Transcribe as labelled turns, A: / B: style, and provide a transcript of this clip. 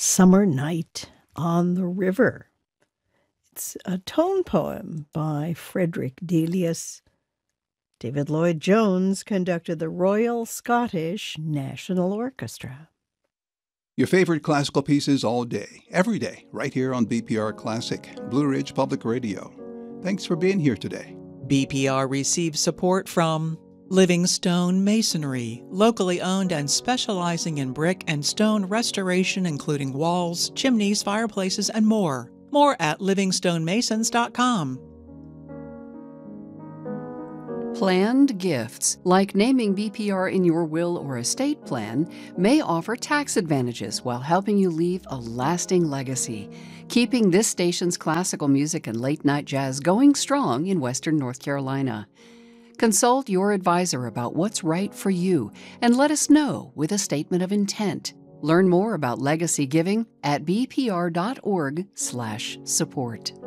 A: Summer Night on the River. It's a tone poem by Frederick Delius. David Lloyd Jones conducted the Royal Scottish National Orchestra.
B: Your favorite classical pieces all day, every day, right here on BPR Classic, Blue Ridge Public Radio. Thanks for being here today.
C: BPR receives support from Livingstone Masonry, locally owned and specializing in brick and stone restoration, including walls, chimneys, fireplaces, and more. More at livingstonemasons.com.
D: Planned gifts, like naming BPR in your will or estate plan, may offer tax advantages while helping you leave a lasting legacy, keeping this station's classical music and late-night jazz going strong in Western North Carolina. Consult your advisor about what's right for you and let us know with a statement of intent. Learn more about legacy giving at bpr.org/support.